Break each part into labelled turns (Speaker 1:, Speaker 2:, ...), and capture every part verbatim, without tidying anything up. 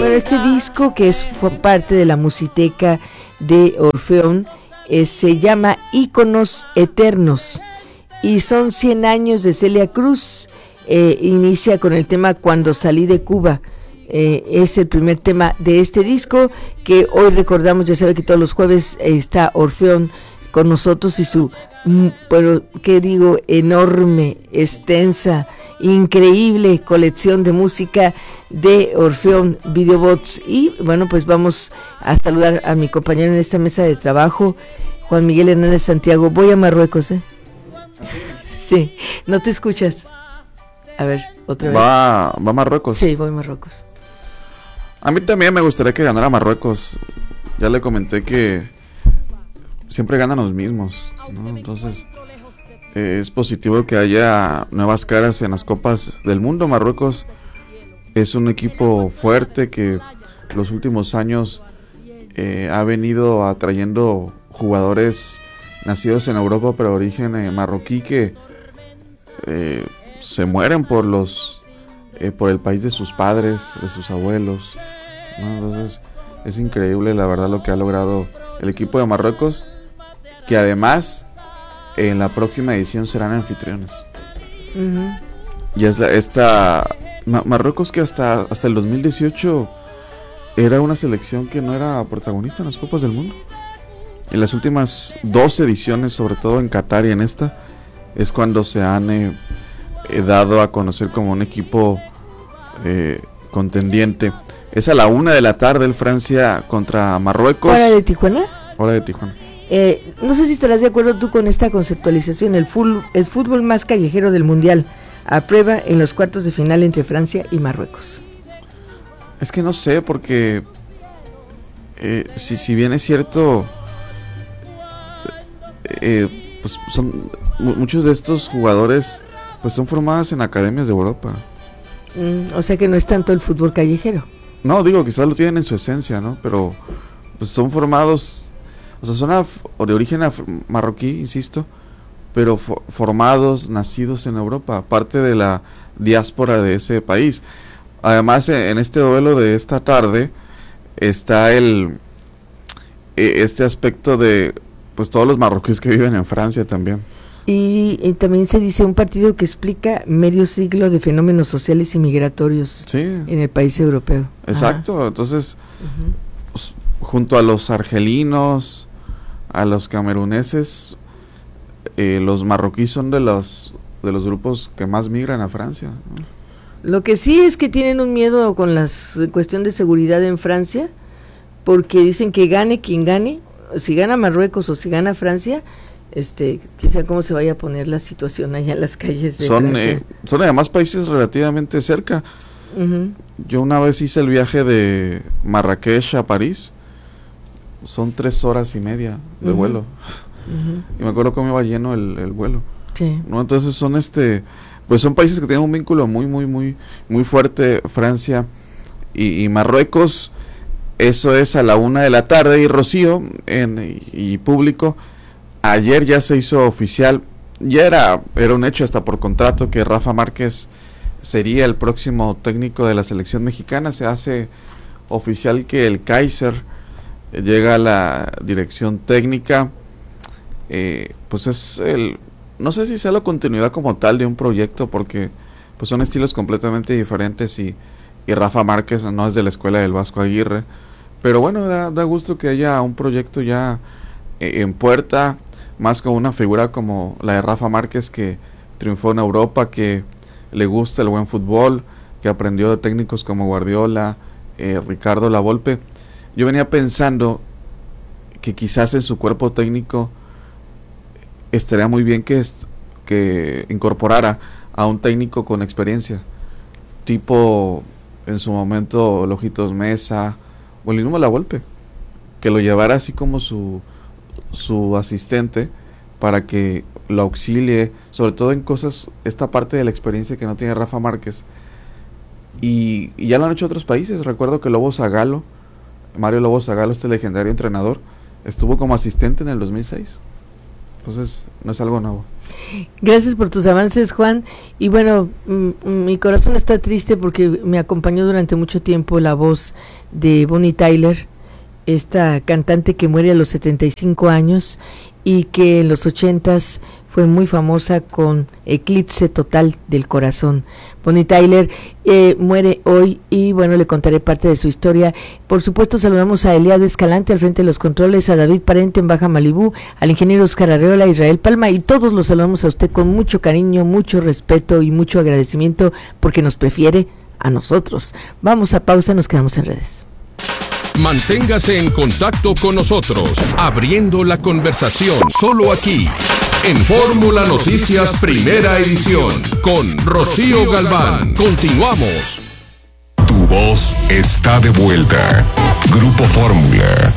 Speaker 1: Bueno, este disco que es fue parte de la musiteca de Orfeón eh, se llama Íconos Eternos y son cien años de Celia Cruz. Eh, inicia con el tema Cuando salí de Cuba. Eh, es el primer tema de este disco que hoy recordamos. Ya sabe que todos los jueves eh, está Orfeón con nosotros y su, mm, bueno, qué digo, enorme, extensa, increíble colección de música de Orfeón Videobots. Y bueno, pues vamos a saludar a mi compañero en esta mesa de trabajo, Juan Miguel Hernández Santiago. Voy a Marruecos, ¿eh? Sí, no te escuchas. A ver, otra vez.
Speaker 2: ¿Va, va a Marruecos?
Speaker 1: Sí, voy a Marruecos.
Speaker 2: A mí también me gustaría que ganara Marruecos. Ya le comenté que siempre ganan los mismos, ¿no? Entonces eh, es positivo que haya nuevas caras en las copas del mundo. Marruecos es un equipo fuerte que los últimos años eh, ha venido atrayendo jugadores nacidos en Europa pero de origen eh, marroquí que eh, se mueren por los eh, por el país de sus padres, de sus abuelos, ¿no? Entonces es increíble la verdad lo que ha logrado el equipo de Marruecos, que además en la próxima edición serán anfitriones. Uh-huh. Y es la, esta Ma- Marruecos que hasta hasta el dos mil dieciocho era una selección que no era protagonista en las Copas del Mundo. En las últimas dos ediciones, sobre todo en Qatar y en esta, es cuando se han eh, eh, dado a conocer como un equipo eh, contendiente. Es a la una de la tarde el Francia contra Marruecos.
Speaker 1: ¿Hora de Tijuana?
Speaker 2: Hora de Tijuana.
Speaker 1: Eh, no sé si estarás de acuerdo tú con esta conceptualización. El, full, el fútbol más callejero del mundial, a prueba en los cuartos de final entre Francia y Marruecos.
Speaker 2: Es que no sé, porque eh, si, si bien es cierto, eh, pues son muchos de estos jugadores pues son formados en academias de Europa.
Speaker 1: Mm, o sea que no es tanto el fútbol callejero.
Speaker 2: No, digo, quizás lo tienen en su esencia, ¿no? Pero pues son formados, o sea, son af- de origen af- marroquí, insisto, pero fo- formados, nacidos en Europa, parte de la diáspora de ese país. Además, en este duelo de esta tarde está el este aspecto de pues todos los marroquíes que viven en Francia también.
Speaker 1: Y, y también se dice un partido que explica medio siglo de fenómenos sociales y migratorios
Speaker 2: sí.
Speaker 1: en el país europeo.
Speaker 2: Exacto. Ajá. Entonces, uh-huh. pues, junto a los argelinos, a los cameruneses, eh, los marroquíes son de los de los grupos que más migran a Francia, ¿no?
Speaker 1: Lo que sí es que tienen un miedo con la cuestión de seguridad en Francia, porque dicen que gane quien gane, si gana Marruecos o si gana Francia, este, quizá cómo se vaya a poner la situación allá en las calles de
Speaker 2: son,
Speaker 1: Francia.
Speaker 2: Eh, son además países relativamente cerca. Uh-huh. Yo una vez hice el viaje de Marrakech a París, son tres horas y media de uh-huh. vuelo. Uh-huh. Y me acuerdo cómo iba lleno el, el vuelo.
Speaker 1: Sí.
Speaker 2: ¿No? Entonces son este... pues son países que tienen un vínculo muy muy muy muy fuerte, Francia y, y Marruecos. Eso es a la una de la tarde. Y Rocío en, y, y público, ayer ya se hizo oficial, ya era era un hecho hasta por contrato, que Rafa Márquez sería el próximo técnico de la selección mexicana. Se hace oficial que el Kaiser llega a la dirección técnica. Eh, pues es el... no sé si sea la continuidad como tal de un proyecto, porque pues son estilos completamente diferentes y, y Rafa Márquez no es de la escuela del Vasco Aguirre, pero bueno, da, da gusto que haya un proyecto ya eh, en puerta, más con una figura como la de Rafa Márquez, que triunfó en Europa, que le gusta el buen fútbol, que aprendió de técnicos como Guardiola, eh, Ricardo Lavolpe. Yo venía pensando que quizás en su cuerpo técnico estaría muy bien que, est- que incorporara a un técnico con experiencia, tipo en su momento Lojitos Mesa o el mismo Lavolpe, que lo llevara así como su, su asistente para que lo auxilie, sobre todo en cosas, esta parte de la experiencia que no tiene Rafa Márquez. Y, y ya lo han hecho otros países. Recuerdo que Lobo Zagallo, Mario Lobo Zagallo, este legendario entrenador, estuvo como asistente en el dos mil seis. Entonces, no es algo nuevo.
Speaker 1: Gracias por tus avances, Juan. Y bueno, m- mi corazón está triste porque me acompañó durante mucho tiempo la voz de Bonnie Tyler, esta cantante que muere a los setenta y cinco años y que en los ochentas fue muy famosa con Eclipse Total del Corazón. Bonnie Tyler eh, muere hoy y bueno, le contaré parte de su historia. Por supuesto, saludamos a Eliado Escalante al frente de los controles, a David Parente en Baja Malibú, al ingeniero Oscar Arreola, a Israel Palma, y todos los saludamos a usted con mucho cariño, mucho respeto y mucho agradecimiento porque nos prefiere a nosotros. Vamos a pausa, nos quedamos en redes.
Speaker 3: Manténgase en contacto con nosotros, abriendo la conversación solo aquí, en Fórmula Noticias Primera Edición, con Rocío Galván. Continuamos.
Speaker 4: Tu voz está de vuelta. Grupo Fórmula.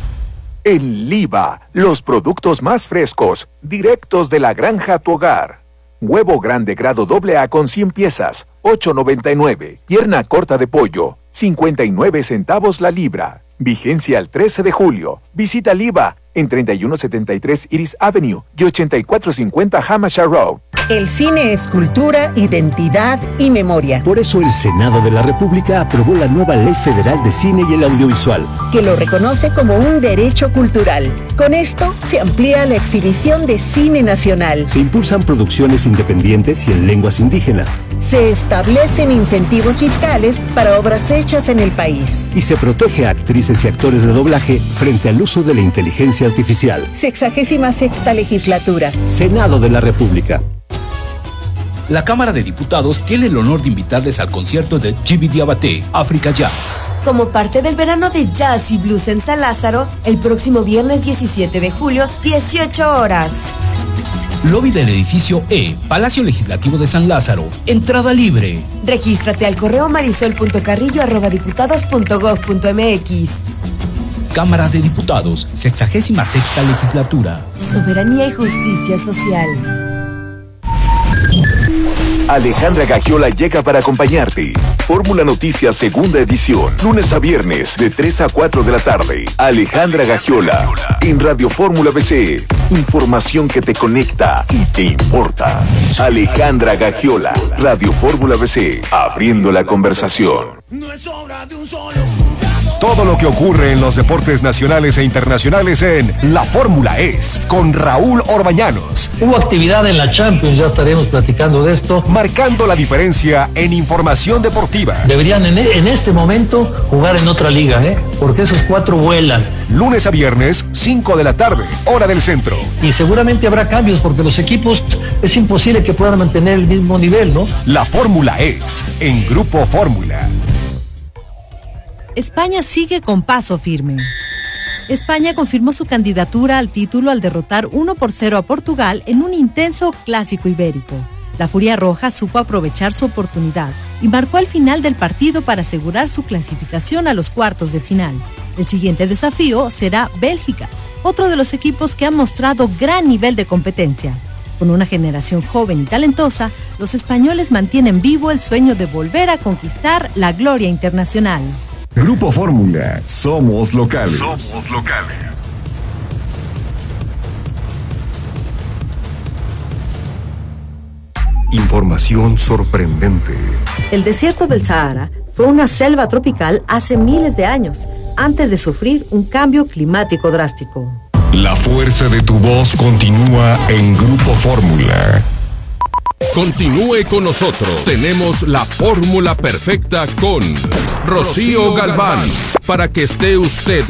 Speaker 5: En Liva, los productos más frescos, directos de la granja a tu hogar. Huevo grande grado doble A con cien piezas, ocho noventa y nueve. Pierna corta de pollo, cincuenta y nueve centavos la libra. Vigencia al trece de julio. Visita Liva en treinta y uno setenta y tres Iris Avenue y ochenta y cuatro cincuenta Hampshire Road.
Speaker 6: El cine es cultura, identidad y memoria.
Speaker 7: Por eso el Senado de la República aprobó la nueva Ley Federal de Cine y el Audiovisual,
Speaker 6: que lo reconoce como un derecho cultural. Con esto se amplía la exhibición de cine nacional.
Speaker 7: Se impulsan producciones independientes y en lenguas indígenas.
Speaker 6: Se establecen incentivos fiscales para obras hechas en el país.
Speaker 7: Y se protege a actrices y actores de doblaje frente al uso de la inteligencia artificial.
Speaker 6: Sexagésima sexta legislatura.
Speaker 7: Senado de la República.
Speaker 8: La Cámara de Diputados tiene el honor de invitarles al concierto de Djiby Diabaté, Africa Jazz.
Speaker 9: Como parte del verano de jazz y blues en San Lázaro, el próximo viernes diecisiete de julio, dieciocho horas.
Speaker 8: Lobby del edificio E, Palacio Legislativo de San Lázaro. Entrada libre.
Speaker 9: Regístrate al correo marisol punto carrillo arroba diputados punto gob punto mx.
Speaker 8: Cámara de Diputados, sexagésima sexta legislatura.
Speaker 9: Soberanía y justicia social.
Speaker 5: Alejandra Gagiola llega para acompañarte. Fórmula Noticias Segunda Edición, lunes a viernes de tres a cuatro de la tarde. Alejandra Gagiola en Radio Fórmula B C. Información que te conecta y te importa. Alejandra Gagiola, Radio Fórmula B C, abriendo la conversación.
Speaker 4: No es obra de un solo jugador. Todo lo que ocurre en los deportes nacionales e internacionales en La Fórmula Es, con Raúl Orbañanos.
Speaker 10: Hubo actividad en la Champions, ya estaremos platicando de esto.
Speaker 4: Marcando la diferencia en información deportiva.
Speaker 10: Deberían en, en este momento jugar en otra liga, ¿eh? Porque esos cuatro vuelan.
Speaker 4: Lunes a viernes, cinco de la tarde, hora del centro.
Speaker 10: Y seguramente habrá cambios porque los equipos es imposible que puedan mantener el mismo nivel, ¿no?
Speaker 4: La Fórmula Es, en Grupo Fórmula.
Speaker 11: España sigue con paso firme. España confirmó su candidatura al título al derrotar uno por cero a Portugal en un intenso clásico ibérico. La Furia Roja supo aprovechar su oportunidad y marcó al final del partido para asegurar su clasificación a los cuartos de final. El siguiente desafío será Bélgica, otro de los equipos que ha mostrado gran nivel de competencia. Con una generación joven y talentosa, los españoles mantienen vivo el sueño de volver a conquistar la gloria internacional.
Speaker 4: Grupo Fórmula, somos locales.
Speaker 3: Somos locales.
Speaker 4: Información sorprendente.
Speaker 12: El desierto del Sahara fue una selva tropical hace miles de años, antes de sufrir un cambio climático drástico.
Speaker 4: La fuerza de tu voz continúa en Grupo Fórmula.
Speaker 3: Continúe con nosotros. Tenemos la fórmula perfecta con Rocío Galván, para que esté usted